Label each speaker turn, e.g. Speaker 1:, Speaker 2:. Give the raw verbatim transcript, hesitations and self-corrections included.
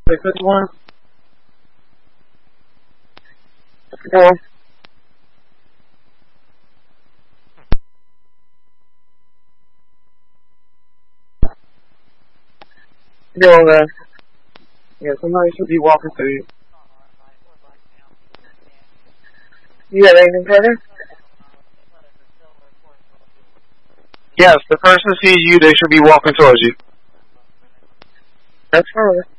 Speaker 1: six fifty-one? Yeah. No, uh, yeah, somebody should be walking through you. You have anything further? Yes, the person sees you, they should be walking towards you. That's fine.